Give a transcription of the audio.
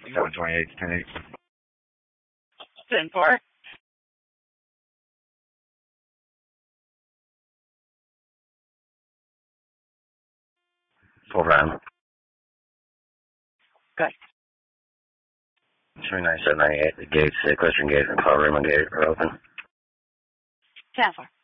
728, 10-8. 10-4. Full round. Good. 39798, the gates, the equestrian gate and power room gate are open. 10-4.